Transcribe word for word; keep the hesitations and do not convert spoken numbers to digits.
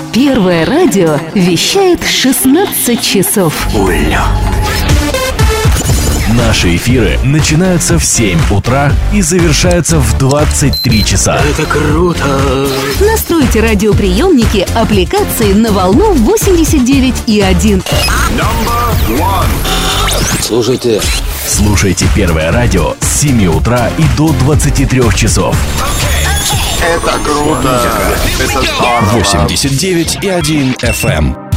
Первое радио вещает шестнадцать часов. Улет. Наши эфиры начинаются в семь утра и завершаются в двадцать три часа. Это круто! Настройте радиоприемники аппликации на волну восемьдесят девять и один. Слушайте. Слушайте Первое радио с семи утра и до двадцати трёх часов. Это круто! Это здорово! восемьдесят девять и один эф эм.